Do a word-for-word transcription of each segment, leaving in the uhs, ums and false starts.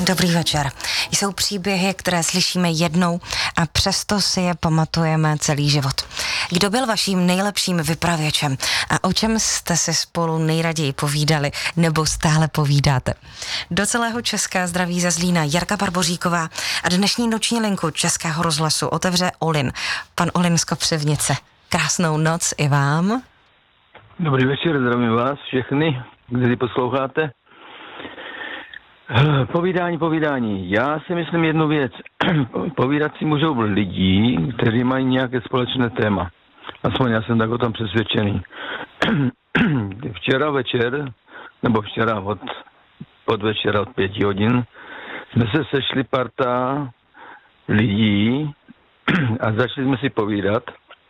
Dobrý večer. Jsou příběhy, které slyšíme jednou a přesto si je pamatujeme celý život. Kdo byl vaším nejlepším vypravěčem a o čem jste si spolu nejraději povídali nebo stále povídáte? Do celého Česka zdraví ze Zlína Jarka Barboříková a dnešní noční linku Českého rozhlasu otevře Olin. Pan Olin z Kopřivnice. Krásnou noc i vám. Dobrý večer, zdravím vás všechny, kteří posloucháte. Povídání, povídání. Já si myslím jednu věc. Povídat si můžou lidi, kteří mají nějaké společné téma. Aspoň já jsem tak o tom přesvědčený. Včera večer, nebo včera od, od večera od pěti hodin, jsme se sešli parta lidí a začali jsme si povídat.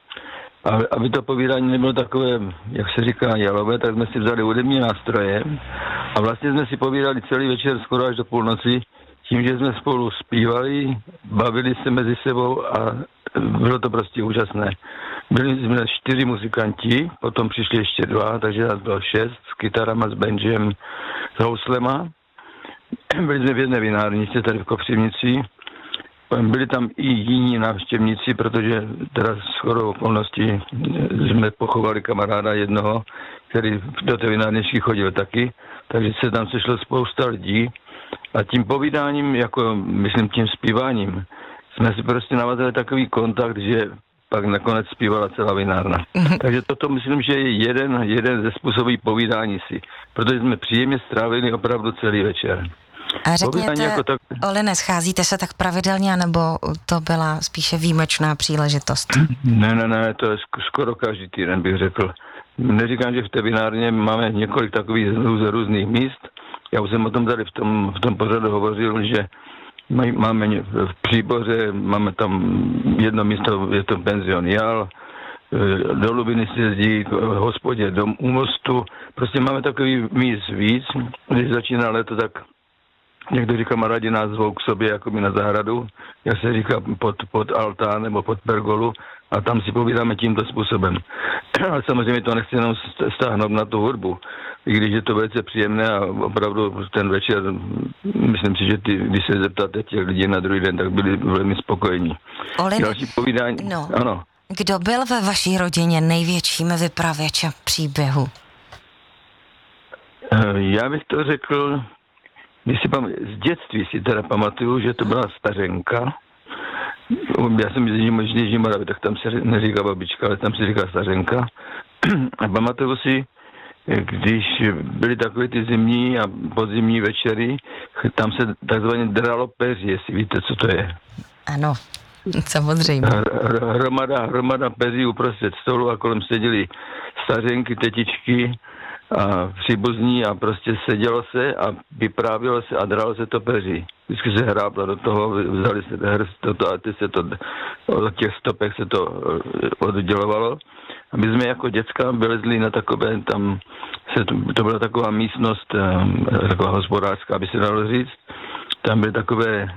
A aby to povídání nebylo takové, jak se říká, jalové, tak jsme si vzali hudební nástroje a vlastně jsme si povídali celý večer skoro až do půlnoci, tím, že jsme spolu zpívali, bavili se mezi sebou a bylo to prostě úžasné. Byli jsme čtyři muzikanti, potom přišli ještě dva, takže nás bylo šest, s kytarama, s banjem, s houslema. Byli jsme v jedné vinárnici tady v Kopřivnici. Byli tam i jiní návštěvníci, protože teda shodou okolností jsme pochovali kamaráda jednoho, který do té vinárničky chodil taky, takže se tam sešlo spousta lidí a tím povídáním, jako myslím tím zpíváním, jsme si prostě navázali takový kontakt, že pak nakonec zpívala celá vinárna. Mm-hmm. Takže toto myslím, že je jeden, jeden ze způsobů povídání si, protože jsme příjemně strávili opravdu celý večer. A řekněte, jako tak... Oline, scházíte se tak pravidelně, nebo to byla spíše výjimečná příležitost? Ne, ne, ne, to je skoro každý týden, bych řekl. Neříkám, že v té vinárně máme několik takových různých míst. Já už jsem o tom tady v tom, v tom pořadu hovořil, že máme v Příboře, máme tam jedno místo, je to penzion Jal, do Lubiny se jezdí k hospodě, do Úmostu. Prostě máme takový míst víc. Když začíná léto, tak někteří kamarádi nás zvou k sobě jakoby na zahradu, jak se říká pod, pod altán nebo pod pergolu a tam si povídáme tímto způsobem. Ale samozřejmě to nechci jenom stáhnout na tu hudbu, i když je to velice příjemné a opravdu ten večer, myslím si, že ty, když se zeptáte těch lidí na druhý den, tak byli velmi spokojení. Olin, další povídání, no, ano. Kdo byl ve vaší rodině největším vypravěčem příběhu? Já bych to řekl, když si pam- z dětství si teda pamatuju, že to byla stařenka. Já jsem z Jižní Moravy, tak tam se neříká babička, ale tam se říká stařenka. A pamatuju si, když byly takové ty zimní a podzimní večery, tam se takzvaně dralo peří, jestli víte, co to je. Ano, samozřejmě. Hromada, hromada peří uprostřed stolu a kolem seděli stařenky, tetičky a příbuzní a prostě sedělo se a vyprávělo se a dralo se to peří. Vždycky se hráblo do toho, vzali se hrst toto a ty se to, od těch stopek se to oddělovalo. A my jsme jako děcka vylezli na takové, tam se, to byla taková místnost, taková hospodářská, aby se dalo říct. Tam byly takové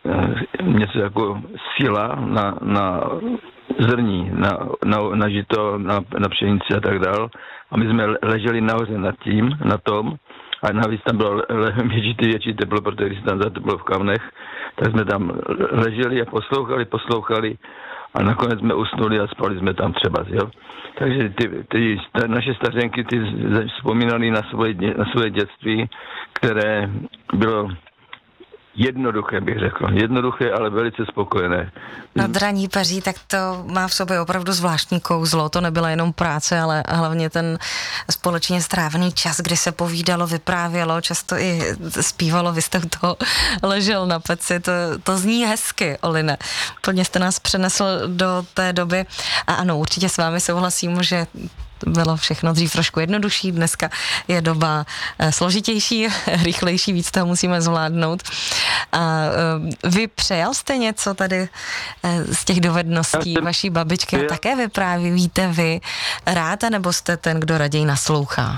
něco jako síla na, na zrní, na, na, na žito, na, na pšenici a tak dál. A my jsme leželi nahoře nad tím, na tom, a navíc tam bylo větší, větší teplo, protože když se tam zateplo v kamnech, tak jsme tam leželi a poslouchali, poslouchali a nakonec jsme usnuli a spali jsme tam třeba, jo. Takže ty, ty naše stařenky, ty vzpomínali na svoje, na svoje dětství, které bylo jednoduché, bych řekl. Jednoduché, ale velice spokojené. No draní peří, tak to má v sobě opravdu zvláštní kouzlo. To nebyla jenom práce, ale hlavně ten společně strávený čas, kdy se povídalo, vyprávělo, často i zpívalo, vy jste u toho ležel na peci. To, to zní hezky, Oline. Plně jste nás přenesl do té doby. A ano, určitě s vámi souhlasím, že bylo všechno dřív trošku jednodušší, dneska je doba složitější, rychlejší, víc toho musíme zvládnout. A vy přejal jste něco tady z těch dovedností vaší babičky a také vyprávíte vy rád, nebo jste ten, kdo raději naslouchá?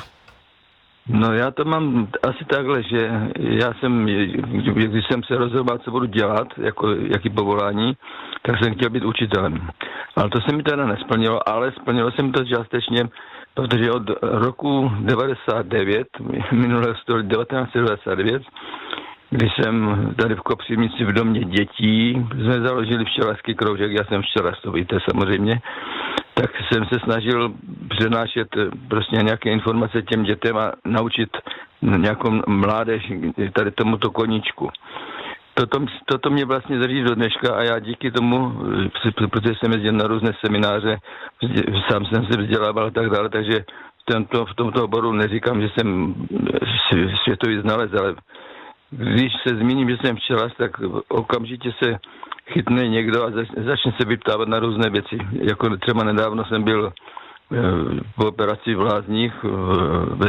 No já to mám asi takhle, že já jsem, když jsem se rozhodoval, co budu dělat, jako jaký povolání, tak jsem chtěl být učitelem. Ale to se mi teda nesplnilo, ale splnilo se mi to částečně, protože od roku devadesát devět, minulého století devatenáct set devadesát devět, když jsem tady v Kopřivnici v domě dětí, jsme založili včelařský kroužek, já jsem včelař, to víte samozřejmě, tak jsem se snažil přenášet prostě nějaké informace těm dětem a naučit nějakou mládež tady tomuto koníčku. Toto, toto mě vlastně drží do dneška a já díky tomu, protože jsem jezdil na různé semináře, sám jsem se vzdělával a tak dále, takže v tomto, v tomto oboru neříkám, že jsem světový znalec, ale když se zmíním, že jsem včelař, tak okamžitě se chytne někdo a začne se vyptávat na různé věci. Jako třeba nedávno jsem byl po operaci v Lázních ve,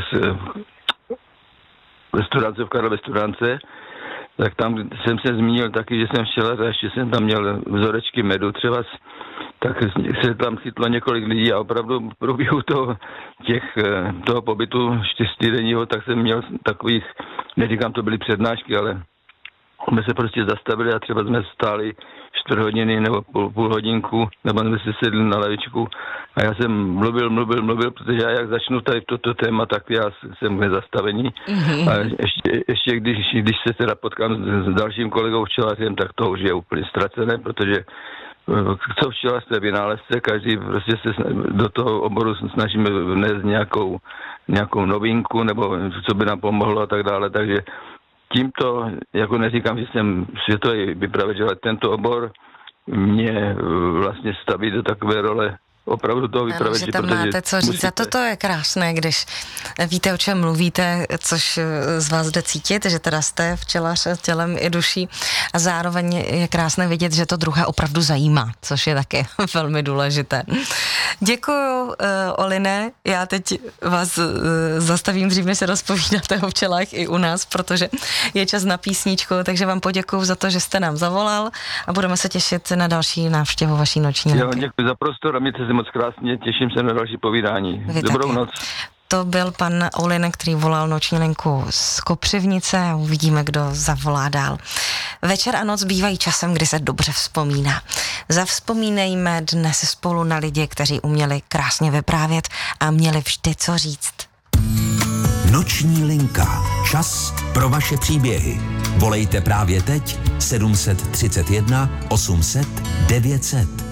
ve Studánce, v Karlově Studánce, tak tam jsem se zmínil taky, že jsem včelař a ještě jsem tam měl vzorečky medu třeba, tak se tam chytlo několik lidí a opravdu v průběhu toho, těch, toho pobytu čtyřtýdenního, tak jsem měl takových, neříkám, to byly přednášky, ale jsme se prostě zastavili a třeba jsme stáli čtvrt hodiny nebo půl, půl hodinku, nebo jsme se sedli na lavičku a já jsem mluvil, mluvil, mluvil, protože já jak začnu tady toto téma, tak já jsem v nezastavení. Mm-hmm. A ještě, ještě když, když se teda potkám s, s dalším kolegou včelařem, tak to už je úplně ztracené, protože co včelařství vynálezce, každý prostě se do toho oboru snažíme vnést nějakou, nějakou novinku, nebo co by nám pomohlo a tak dále, takže tímto, jako neříkám, že jsem světový vypravěč, ale tento obor mě vlastně staví do takové role opravdu toho vypravěče. Ano, že tam máte co říct. Musíte... A toto je krásné, když víte, o čem mluvíte, což z vás jde cítit, že teda jste včelař tělem i duší a zároveň je krásné vidět, že to druhé opravdu zajímá, což je také velmi důležité. Děkuju, uh, Oline. Já teď vás uh, zastavím dřív, než se rozpovídáte o včelách i u nás, protože je čas na písničku, takže vám poděkuju za to, že jste nám zavolal a budeme se těšit na další návštěvu vaší noční linky. Jo, děkuji za prostor a mějte se moc krásně, těším se na další povídání. Vy Dobrou taky. noc. To byl pan Olin, který volal noční linku z Kopřivnice a uvidíme, kdo zavolá dál. Večer a noc bývají časem, kdy se dobře vzpomíná. Zavzpomínejme dnes spolu na lidi, kteří uměli krásně vyprávět a měli vždy co říct. Noční linka. Čas pro vaše příběhy. Volejte právě teď sedm set třicet jedna osm set devět set.